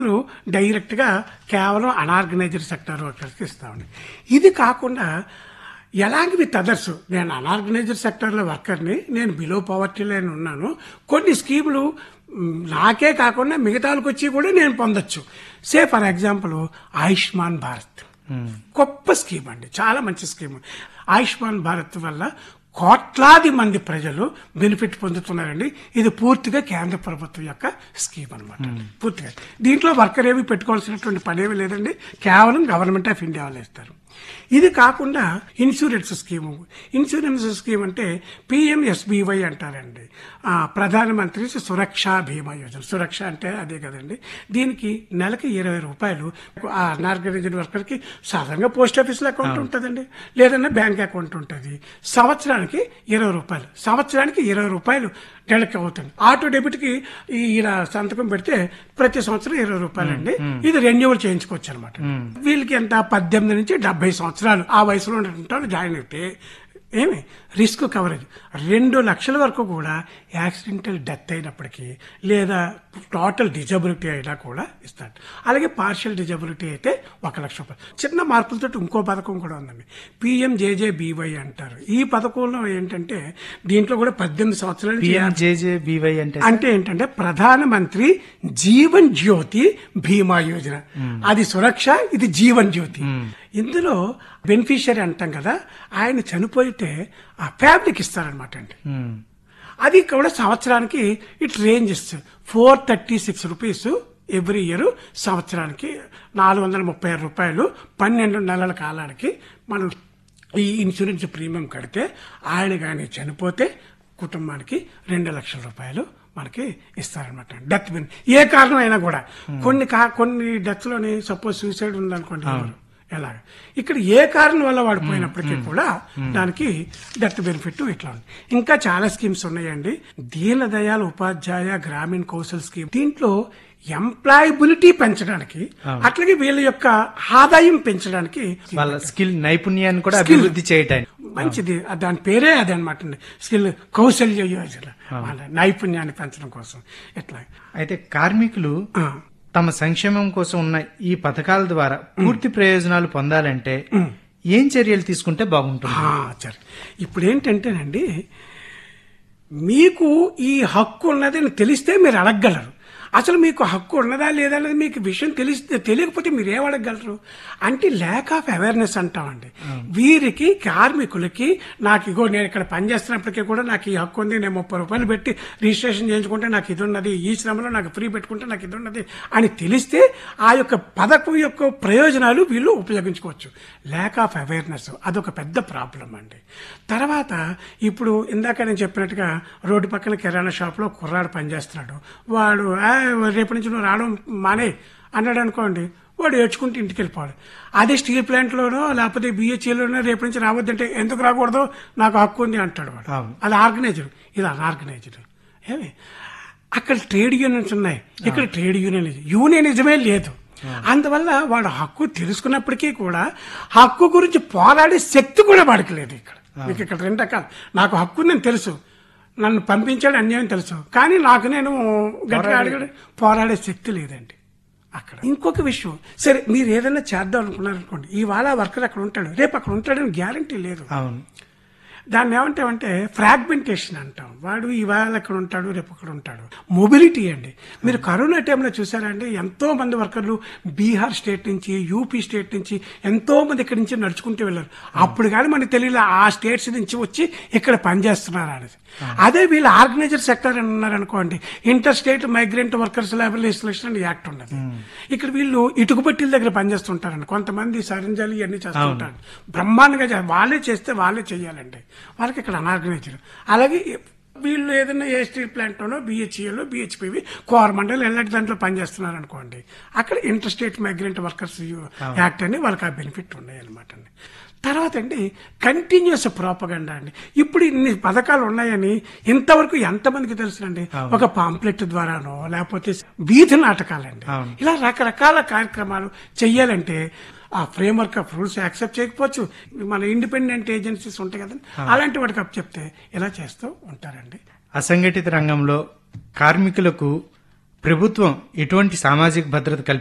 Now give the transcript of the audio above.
Direct గా కేవలం unorganised sector వర్కర్స్కి ఇస్తామండి. ఇది కాకుండా ఎలాంగ్ విత్ అదర్స్, నేను అనార్గనైజ్డ్ సెక్టర్లో వర్కర్ని, నేను బిలో పవర్టీ లైన్ ఉన్నాను, కొన్ని స్కీములు నాకే కాకుండా మిగతాలకు వచ్చి కూడా నేను పొందొచ్చు. Say for example Ayushman Bharat గొప్ప స్కీమ్ అండి, చాలా మంచి స్కీమ్. ఆయుష్మాన్ భారత్ వల్ల కోట్లాది మంది ప్రజలు బెనిఫిట్ పొందుతున్నారండి. ఇది పూర్తిగా కేంద్ర ప్రభుత్వం యొక్క స్కీమ్ అనమాట. పూర్తిగా దీంట్లో వర్కర్ ఏమి పెట్టుకోవాల్సినటువంటి పనేమి లేదండి, కేవలం గవర్నమెంట్ ఆఫ్ ఇండియా వాళ్ళు ఇస్తారు. ఇది కాకుండా ఇన్సూరెన్స్ స్కీము. ఇన్సూరెన్స్ స్కీమ్ అంటే పిఎంఎస్బివై అంటారండి, ప్రధానమంత్రి సురక్షా బీమా యోజన. సురక్ష అంటే అదే కదండి. దీనికి నెలకి 20 రూపాయలు ఆ అనార్గనైజ్డ్ వర్కర్కి సాధారణంగా పోస్ట్ ఆఫీస్లో అకౌంట్ ఉంటుందండి, లేదన్నా బ్యాంక్ అకౌంట్ ఉంటుంది. సంవత్సరానికి 20 రూపాయలు, సంవత్సరానికి 20 రూపాయలు నెలకి అవుతుంది. ఆటో డెబిట్ కి ఇలా సంతకం పెడితే ప్రతి సంవత్సరం 20 రూపాయలండి. ఇది రెన్యువల్ చేయించుకోవచ్చు అనమాట. వీళ్ళకి ఎంత 18 నుంచి 70 సంవత్సరాలు ఆ వయసులో ఉంటారు జాయిన్ అయితే ఏమి రిస్క్ కవరేజ్ 2 లక్షల వరకు కూడా యాక్సిడెంటల్ డెత్ అయినప్పటికీ లేదా టోటల్ డిజబిలిటీ అయినా కూడా ఇస్తాడు. అలాగే పార్షియల్ డిజబిలిటీ అయితే 1 లక్ష రూపాయలు. చిన్న మార్పులతో ఇంకో పథకం కూడా ఉందండి, పిఎంజేజేబీవై అంటారు. ఈ పథకంలో ఏంటంటే దీంట్లో కూడా 18 సంవత్సరాలు అంటే ఏంటంటే ప్రధానమంత్రి జీవన్ జ్యోతి బీమా యోజన. అది సురక్ష, ఇది జీవన్ జ్యోతి. ఇందులో బెనిఫిషియరీ అంటాం కదా, ఆయన చనిపోయితే ఆ ఫ్యామిలీకి ఇస్తారనమాట అండి. అది కూడా సంవత్సరానికి it ranges 436 rupees every year. సంవత్సరానికి 436 రూపాయలు 12 నెలల కాలానికి మనం ఈ ఇన్సూరెన్స్ ప్రీమియం కడితే ఆయన కానీ చనిపోతే కుటుంబానికి 2 లక్షల రూపాయలు మనకి ఇస్తారనమాట. డెత్ ఏ కారణం అయినా కూడా. కొన్ని డెత్ లోని సపోజ్ సూసైడ్ ఉందనుకోండి, ఎలా ఇక్కడ ఏ కారణం వల్ల వాడు పోయినప్పటికీ కూడా దానికి డెత్ బెనిఫిట్ ఇట్లా ఉంది. ఇంకా చాలా స్కీమ్స్ ఉన్నాయండి. దీన దయాళ్ ఉపాధ్యాయ గ్రామీణ కౌశల్ స్కీమ్, దీంట్లో ఎంప్లాయబిలిటీ పెంచడానికి అట్లాగే వీళ్ళ యొక్క ఆదాయం పెంచడానికి, వాళ్ళ స్కిల్ నైపుణ్యాన్ని కూడా అభివృద్ధి చేయడానికి మంచిది. దాని పేరే అదే అనమాట, స్కిల్ కౌశల్య యోజన, వాళ్ళ నైపుణ్యాన్ని పెంచడం కోసం. ఎట్లా అయితే కార్మికులు తమ సంక్షేమం కోసం ఉన్న ఈ పథకాల ద్వారా పూర్తి ప్రయోజనాలు పొందాలంటే ఏం చర్యలు తీసుకుంటే బాగుంటుంది? ఇప్పుడు ఏంటంటేనండి, మీకు ఈ హక్కు ఉన్నదని తెలిస్తే మీరు అడగగలరు. అసలు మీకు హక్కు ఉన్నదా లేదా అనేది మీకు విషయం తెలియకపోతే మీరు ఏం అడగగలరు అంటే ల్యాక్ ఆఫ్ అవేర్నెస్ అంటామండి. వీరికి కార్మికులకి నాకు ఇగో నేను ఇక్కడ పనిచేస్తున్నప్పటికీ కూడా నాకు ఈ హక్కు ఉంది, నేను 30 రూపాయలు పెట్టి రిజిస్ట్రేషన్ చేయించుకుంటే నాకు ఇది ఉన్నది, ఈ శ్రమలో నాకు ఫ్రీ పెట్టుకుంటే నాకు ఇది ఉన్నది అని తెలిస్తే ఆ యొక్క పథకం యొక్క ప్రయోజనాలు వీళ్ళు ఉపయోగించుకోవచ్చు. ల్యాక్ ఆఫ్ అవేర్నెస్ అదొక పెద్ద ప్రాబ్లం అండి. తర్వాత ఇప్పుడు ఇందాక నేను చెప్పినట్టుగా రోడ్డు పక్కన కిరాణా షాప్లో కుర్రాడు పనిచేస్తున్నాడు, వాడు రేపటి నుంచి నువ్వు రావడం మానే అన్నాడు అనుకోండి, వాడు ఏడ్చుకుంటూ ఇంటికి వెళ్ళిపోవాలి. అదే స్టీల్ ప్లాంట్లోనో లేకపోతే బిహెచ్ఏలోనో రేపటి నుంచి రావద్దంటే ఎందుకు రాకూడదు, నాకు హక్కు ఉంది అంటాడు వాడు. అది ఆర్గనైజ్డ్, ఇది అన్ఆర్గనైజ్డ్. ఏమి అక్కడ ట్రేడ్ యూనియన్స్ ఉన్నాయి, ఇక్కడ ట్రేడ్ యూనియనిజమే లేదు. అందువల్ల వాడు హక్కు తెలుసుకున్నప్పటికీ కూడా హక్కు గురించి పోరాడే శక్తి కూడా వాడికి లేదు. మీకు ఇక్కడ 2 రకాలు, నాకు హక్కు నేను తెలుసు, నన్ను పంపించాడు అన్యాయం తెలుసు, కానీ నాకు నేను గట్టిగా అడిగాడు పోరాడే శక్తి లేదండి అక్కడ. ఇంకొక విషయం, సరే మీరు ఏదైనా చేద్దాం అనుకున్నారనుకోండి, ఇవాళ వర్కర్ అక్కడ ఉంటాడు, రేపు అక్కడ ఉంటాడని గ్యారంటీ లేదు. దాన్ని ఏమంటామంటే ఫ్రాగ్మెంటేషన్ అంటాం. వాడు ఇవాళ అక్కడ ఉంటాడు, రేపు అక్కడ ఉంటాడు. మొబిలిటీ అండి, మీరు కరోనా టైంలో చూసారండి, ఎంతో మంది వర్కర్లు బీహార్ స్టేట్ నుంచి, యూపీ స్టేట్ నుంచి ఎంతో మంది ఇక్కడి నుంచి నడుచుకుంటూ వెళ్ళారు. అప్పుడు కానీ మనకు తెలియదు ఆ స్టేట్స్ నుంచి వచ్చి ఇక్కడ పనిచేస్తున్నారు అనేది. అదే వీళ్ళు ఆర్గనైజర్ సెక్టర్ అని ఉన్నారనుకోండి, inter state migrant workers labour legislation act ఉన్నది. ఇక్కడ వీళ్ళు ఇటుకబట్టిల దగ్గర పనిచేస్తుంటారండి, కొంతమంది సరంజాలు ఇవన్నీ చేస్తుంటారు, బ్రహ్మాండంగా వాళ్ళే చేస్తే వాళ్ళే చెయ్యాలండి, వాళ్ళకి ఇక్కడ అనార్గనైజ్డ్. అలాగే వీళ్ళు ఏదైనా ఏ స్టీల్ ప్లాంట్లోనో బిహెచ్ఈలో బిహెచ్పివి కోరమండల్ ఎలాంటి దాంట్లో పనిచేస్తున్నారు అనుకోండి, అక్కడ inter state migrant workers act అని వాళ్ళకి ఆ బెనిఫిట్ ఉన్నాయి అనమాట అండి. తర్వాత అండి కంటిన్యూస్ ప్రోపగండా అండి. ఇప్పుడు ఇన్ని పథకాలు ఉన్నాయని ఇంతవరకు ఎంతమందికి తెలుసునండి? ఒక పాంప్లెట్ ద్వారానో లేకపోతే వీధి నాటకాలండి, ఇలా రకరకాల కార్యక్రమాలు చెయ్యాలంటే ఆ ఫ్రేమ్వర్క్ ఆఫ్ రూల్స్ యాక్సెప్ట్ చేయకపోవచ్చు. మన ఇండిపెండెంట్ ఏజెన్సీస్ ఉంటాయి కదండి, అలాంటి వాటికి అప్పు చెప్తే ఇలా చేస్తూ ఉంటారండి. అసంఘటిత రంగంలో కార్మికులకు ప్రభుత్వం ఎటువంటి సామాజిక భద్రత